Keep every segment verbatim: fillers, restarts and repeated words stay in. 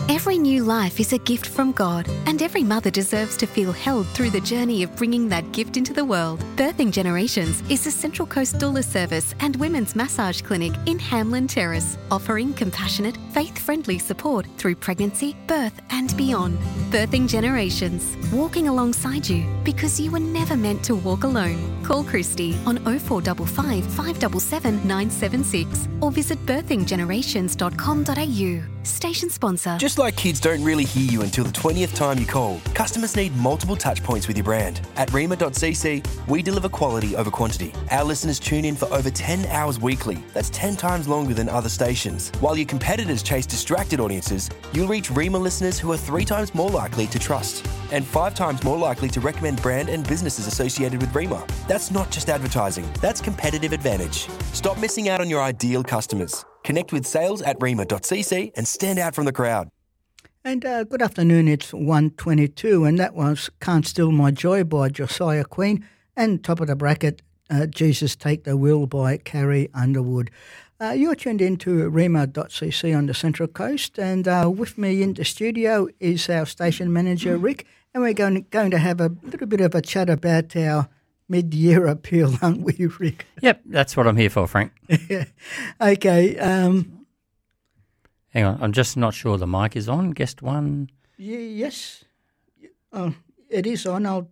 Every new life is a gift from God, and every mother deserves to feel held through the journey of bringing that gift into the world. Birthing Generations is a Central Coast doula service and women's massage clinic in Hamlin Terrace, offering compassionate, faith-friendly support through pregnancy, birth and beyond. Birthing Generations, walking alongside you because you were never meant to walk alone. Call Christy on oh four five five, five seven seven, nine seven six or visit birthing generations dot com dot a u. Station sponsor. Just like kids don't really hear you until the twentieth time you call, customers need multiple touch points with your brand. At Rima dot c c, we deliver quality over quantity. Our listeners tune in for over ten hours weekly. That's ten times longer than other stations. While your competitors chase distracted audiences, you'll reach Rima listeners who are three times more likely to trust and five times more likely to recommend brand and businesses associated with Rima. That's not just advertising, that's competitive advantage. Stop missing out on your ideal customers. Connect with sales at Rima dot c c and stand out from the crowd. And uh, good afternoon, it's one twenty-two, and that was Can't Steal My Joy by Josiah Queen, and top of the bracket, uh, Jesus Take the Wheel by Carrie Underwood. Uh, you're tuned into Rima dot c c on the Central Coast, and uh, with me in the studio is our station manager, Rick, and we're going to, going to have a little bit of a chat about our mid-year appeal, aren't we, Rick? Yep, that's what I'm here for, Frank. Okay. Um, Hang on, I'm just not sure the mic is on. Guest one. Yeah, yes. Oh, it is on. I'll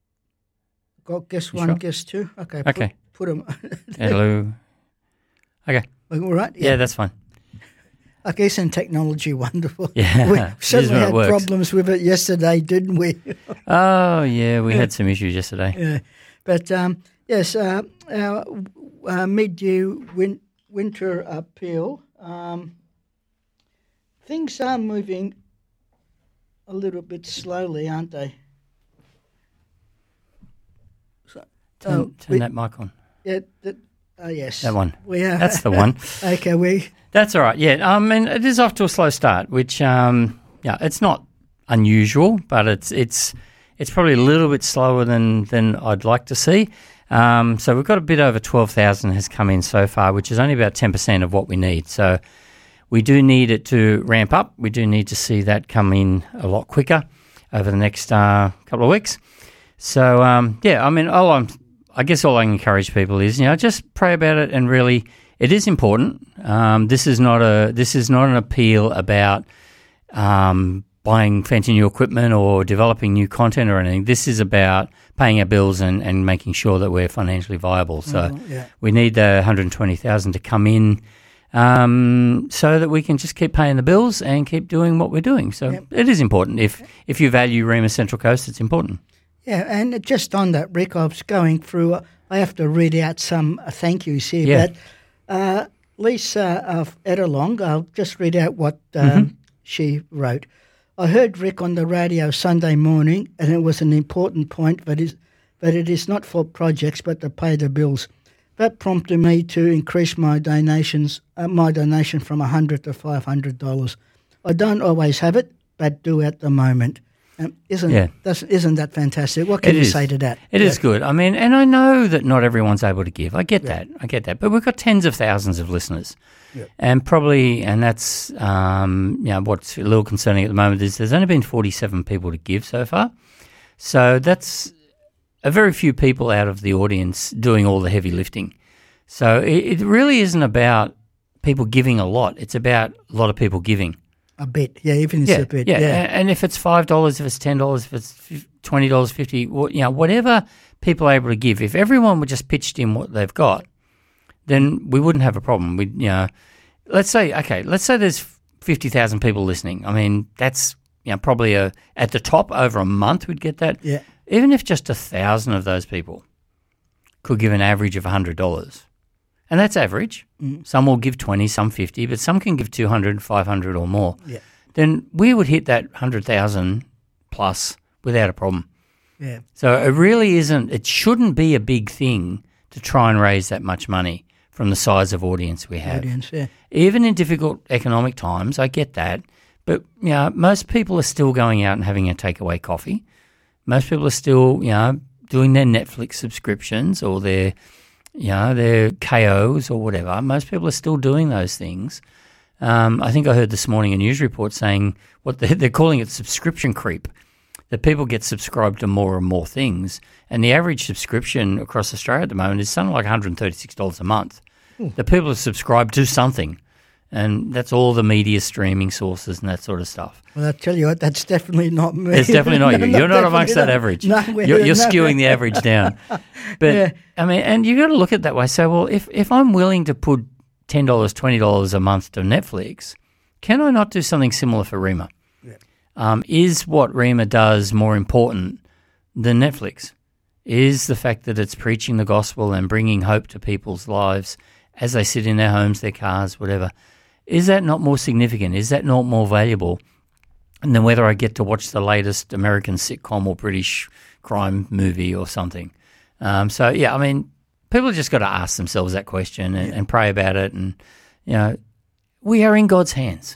got guest You one, sure? guest two. Okay. Okay. Put, put them. Hello. Okay. All right. Yeah, that's fine. I guess in technology, wonderful. Yeah, We it is certainly when it had works. problems with it yesterday, didn't we? Oh, yeah, we had some issues yesterday. Yeah. But, um, yes, uh, our uh, mid-year win- winter appeal, um, things are moving a little bit slowly, aren't they? So, Turn, oh, turn we- that mic on. Yeah, that, oh, yes. That one. We are. That's the one. Okay, we... That's all right. Yeah, I mean, it is off to a slow start, which, um, yeah, it's not unusual, but it's it's it's probably a little bit slower than, than I'd like to see. Um, so we've got a bit over twelve thousand has come in so far, which is only about ten percent of what we need. So we do need it to ramp up. We do need to see that come in a lot quicker over the next uh, couple of weeks. So, um, yeah, I mean, all I'm, I guess all I can encourage people is, you know, just pray about it and really, it is important. Um, this is not a this is not an appeal about um, buying fancy new equipment or developing new content or anything. This is about paying our bills and, and making sure that we're financially viable. So Oh, yeah. we need the one hundred twenty thousand to come in um, so that we can just keep paying the bills and keep doing what we're doing. So Yep. it is important. If if you value Rima Central Coast, it's important. Yeah, and just on that, Rick, I was going through, uh, I have to read out some uh, thank yous here, Yeah. but uh, Lisa of Edelong, I'll just read out what um, Mm-hmm. she wrote. I heard Rick on the radio Sunday morning, and it was an important point that is that it is not for projects but to pay the bills. That prompted me to increase my donations, uh, my donation from one hundred dollars to five hundred dollars. I don't always have it, but do at the moment. Um, isn't Yeah. that's, isn't that fantastic? What can It you is. say to that? It Yeah. is good. I mean, and I know that not everyone's able to give. I get that. I get that. But we've got tens of thousands of listeners. Yeah. And probably, and that's, um, you know, what's a little concerning at the moment is there's only been forty-seven people to give so far. So that's a very few people out of the audience doing all the heavy lifting. So it, it really isn't about people giving a lot. It's about a lot of people giving. A bit, yeah, even Yeah, it's a bit, yeah. yeah. And, and if it's five dollars, if it's ten dollars, if it's fif- twenty dollars, fifty, wh- you know, whatever people are able to give. If everyone would just pitched in what they've got, then we wouldn't have a problem. We, you know, let's say, okay, let's say there's fifty thousand people listening. I mean, that's you know probably a at the top over a month we'd get that. Yeah. Even if just a thousand of those people could give an average of a hundred dollars, and that's average. Mm. Some will give twenty, some fifty, but some can give two hundred, five hundred or more. Yeah. Then we would hit that one hundred thousand plus without a problem. Yeah. So it really isn't, it shouldn't be a big thing to try and raise that much money from the size of audience we have. Audience, yeah. Even in difficult economic times, I get that, but you know, most people are still going out and having a takeaway coffee. Most people are still, you know, doing their Netflix subscriptions or their, you know, their K Os or whatever. Most people are still doing those things. Um, I think I heard this morning a news report saying what they're, they're calling it subscription creep, that people get subscribed to more and more things, and the average subscription across Australia at the moment is something like one hundred thirty-six dollars a month. Mm. The people are subscribed to something, and that's all the media streaming sources and that sort of stuff. Well, I tell you what, that's definitely not me. It's definitely not no, you. no, You're not amongst not. that average. No, you're you're no. skewing the average down. But, yeah. I mean, and you've got to look at it that way. So, well, if, if I'm willing to put ten dollars, twenty dollars a month to Netflix, can I not do something similar for Rhema? Yeah. Um, is what Rhema does more important than Netflix? Is the fact that it's preaching the gospel and bringing hope to people's lives as they sit in their homes, their cars, whatever, is that not more significant? Is that not more valuable than whether I get to watch the latest American sitcom or British crime movie or something? Um, so, yeah, I mean, people just got to ask themselves that question and, yeah. and pray about it. And, you know, we are in God's hands.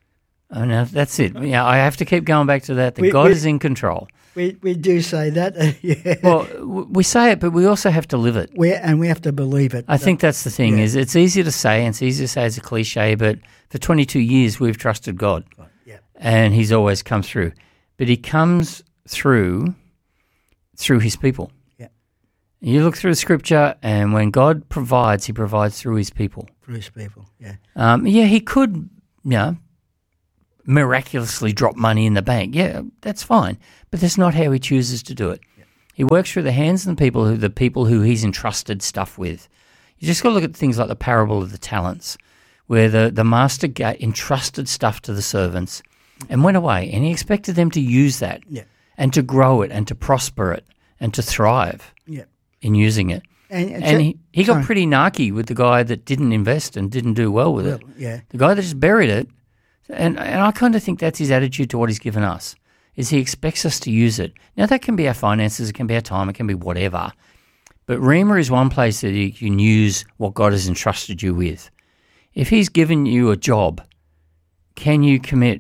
I mean, that's it. You know, I have to keep going back to that, that we, God we, is in control. We we do say that, uh, yeah. Well, w- we say it, but we also have to live it. We, and we have to believe it. I think that's the thing, yeah. is it's easy to say, and it's easy to say as a cliche, but for twenty-two years we've trusted God. Yeah. And he's always come through. But he comes through through his people. Yeah. You look through the scripture, and when God provides, he provides through his people. Through his people, yeah. Um, yeah, he could, you know, miraculously drop money in the bank. Yeah, that's fine. But that's not how he chooses to do it. Yeah. He works through the hands of the people who the people who he's entrusted stuff with. You just got to look at things like the parable of the talents, where the, the master ga- entrusted stuff to the servants and went away, and he expected them to use that yeah. and to grow it and to prosper it and to thrive yeah. in using it. And, and, And so, he, he got sorry. pretty narky with the guy that didn't invest and didn't do well with Well, it. yeah. The guy that just buried it, and, and I kind of think that's his attitude to what he's given us, is he expects us to use it. Now, that can be our finances, it can be our time, it can be whatever. But Rhema is one place that you can use what God has entrusted you with. If he's given you a job, can you commit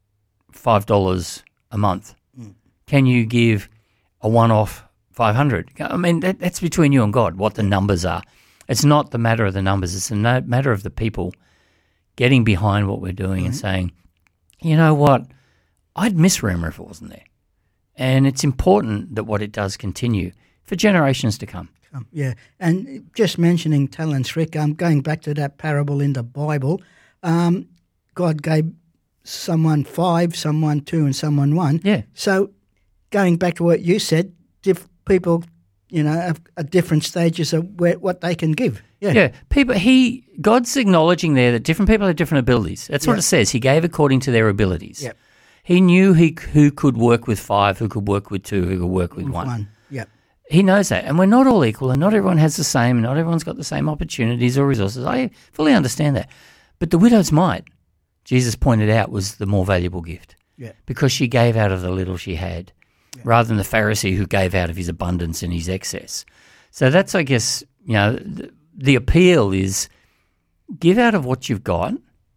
five dollars a month? Mm. Can you give a one-off five hundred dollars? I mean, that, that's between you and God, what the numbers are. It's not the matter of the numbers. It's the no, matter of the people getting behind what we're doing mm-hmm. and saying, you know what, I'd miss Rhema if it wasn't there. And it's important that what it does continue for generations to come. Um, yeah, and just mentioning talents, Rick, I'm um, going back to that parable in the Bible. Um, God gave someone five, someone two, and someone one. Yeah. So going back to what you said, diff- people, you know, have at different stages of where, what they can give. Yeah. Yeah. People. He God's acknowledging there that different people have different abilities. That's what yeah. it says. He gave according to their abilities. Yeah. He knew he who could work with five, who could work with two, who could work with one. One. Yeah. He knows that. And we're not all equal, and not everyone has the same, and not everyone's got the same opportunities or resources. I fully understand that. But the widow's mite, Jesus pointed out, was the more valuable gift. Yeah. Because she gave out of the little she had, yeah. rather than the Pharisee who gave out of his abundance and his excess. So that's, I guess, you know, the, the appeal is give out of what you've got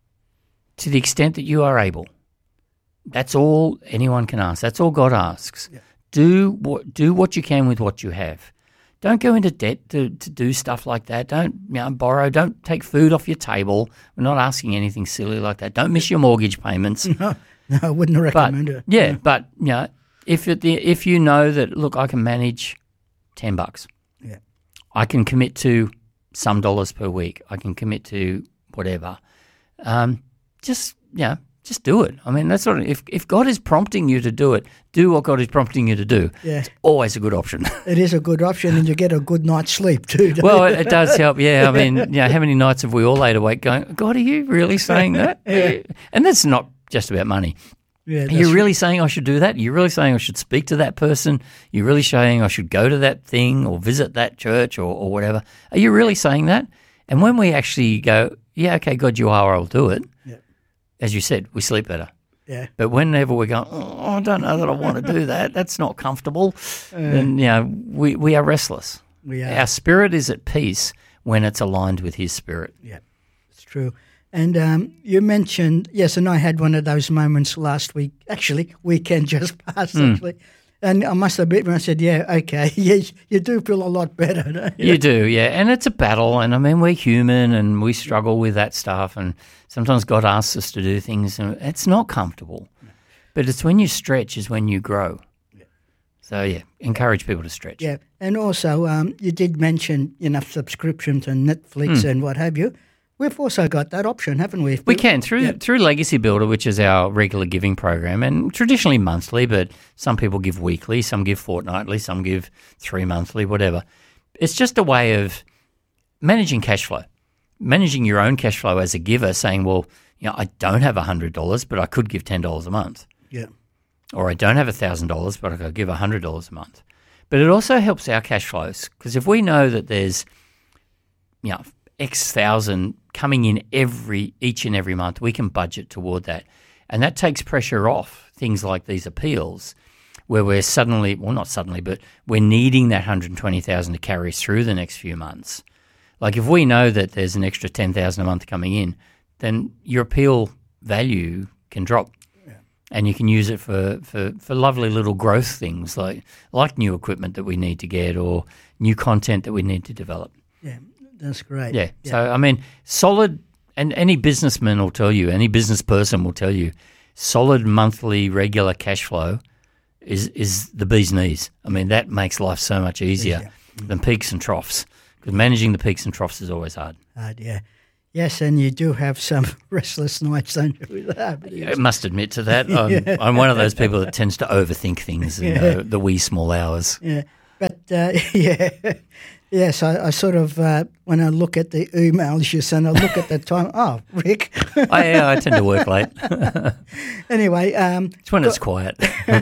to the extent that you are able. That's all anyone can ask. That's all God asks. Yeah. Do what do what you can with what you have. Don't go into debt to, to do stuff like that. Don't you know, borrow. Don't take food off your table. We're not asking anything silly like that. Don't miss your mortgage payments. No, no I wouldn't recommend but, it. Yeah, no. but you know, if it, if you know that, look, I can manage ten bucks. Yeah, I can commit to some dollars per week. I can commit to whatever. Um, just you know. Just do it. I mean, that's what if if God is prompting you to do it, do what God is prompting you to do. Yeah. It's always a good option. It is a good option, and you get a good night's sleep too. Well, it, it does help. Yeah, I mean, you know, how many nights have we all laid awake going, God, are you really saying that? Yeah. And that's not just about money. Yeah, are you really saying I should do that? Are you really saying I should speak to that person? Are you really saying I should go to that thing or visit that church or, or whatever? Are you really saying that? And when we actually go, yeah, okay, God, you are, I'll do it. Yeah. As you said, we sleep better. Yeah. But whenever we go, oh, I don't know that I want to do that, that's not comfortable, uh, then, you know, we, we are restless. We are. Our spirit is at peace when it's aligned with his spirit. Yeah, it's true. And um, you mentioned, yes, and I had one of those moments last week, actually, weekend just passed, mm. actually. And I must admit when I said, yeah, okay, yes, you do feel a lot better, don't you? You do, yeah. And it's a battle. And I mean, we're human and we struggle with that stuff. And sometimes God asks us to do things and it's not comfortable. But it's when you stretch is when you grow. Yeah. So, yeah, encourage people to stretch. Yeah. And also, um, you did mention, you know, subscription to Netflix mm. and what have you. We've also got that option, haven't we? We can through yep. through Legacy Builder, which is our regular giving program, and traditionally monthly, but some people give weekly, some give fortnightly, some give three monthly, whatever. It's just a way of managing cash flow, managing your own cash flow as a giver, saying, well, you know, I don't have one hundred dollars, but I could give ten dollars a month. Yeah. Or I don't have one thousand dollars, but I could give one hundred dollars a month. But it also helps our cash flows, because if we know that there's, you know, X thousand coming in every each and every month, we can budget toward that. And that takes pressure off things like these appeals where we're suddenly, well, not suddenly, but we're needing that one hundred twenty thousand dollars to carry us through the next few months. Like if we know that there's an extra ten thousand dollars a month coming in, then your appeal value can drop. Yeah. And you can use it for, for, for lovely little growth things like like new equipment that we need to get or new content that we need to develop. Yeah. That's great. Yeah. yeah. So, I mean, solid, and any businessman will tell you, any business person will tell you, solid monthly regular cash flow is is the bee's knees. I mean, that makes life so much easier yeah. than peaks and troughs, because managing the peaks and troughs is always hard. Hard, yeah. Yes, and you do have some restless nights, don't you? With that? I must admit to that. I'm, yeah. I'm one of those people that tends to overthink things in yeah. the, the wee small hours. Yeah. But, uh, yeah. Yes, I, I sort of, uh, when I look at the emails you send, I look at the time, oh, Rick. I, yeah, I tend to work late. Anyway. Um, it's when God, it's quiet.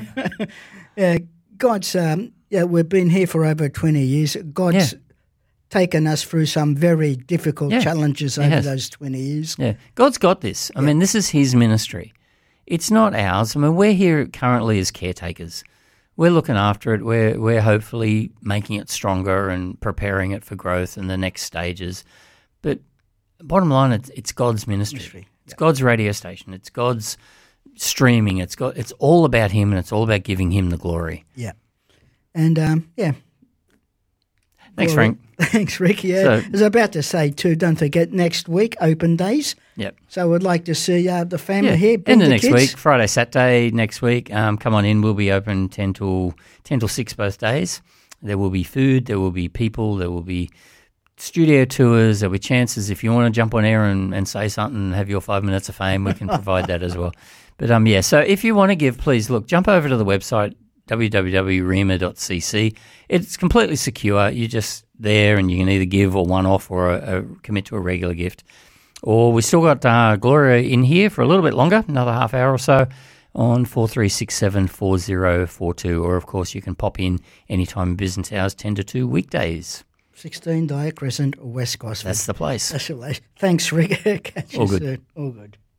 yeah, God's, um, yeah, we've been here for over twenty years. God's yeah. taken us through some very difficult yeah, challenges over those twenty years. Yeah, God's got this. I yeah. mean, this is his ministry. It's not ours. I mean, we're here currently as caretakers. We're looking after it. We're we're hopefully making it stronger and preparing it for growth in the next stages. But bottom line, it's, it's God's ministry. ministry. It's yeah. God's radio station. It's God's streaming. It's got. It's all about Him, and it's all about giving Him the glory. Yeah, and um, yeah. Thanks, well, Frank. Thanks, Rick. Yeah, so, I was about to say too. Don't forget next week open days. Yep. So we'd like to see uh, the family yeah. here. In the, the next kids. week, Friday, Saturday next week. Um, come on in. We'll be open ten till ten till six both days. There will be food. There will be people. There will be studio tours. There'll be chances if you want to jump on air and, and say something and have your five minutes of fame. We can provide that as well. But um, yeah. So if you want to give, please look. Jump over to the website w w w dot rema dot c c. It's completely secure. You're just there, and you can either give a one-off or a, a commit to a regular gift. Or we still got uh, Gloria in here for a little bit longer, another half hour or so, on four three six seven, four zero four two. Or, of course, you can pop in anytime in business hours, ten to two weekdays. sixteen Dyer Crescent, West Gosford. That's the place. That's the place. Thanks, Rick. Catch All you good. soon. All good.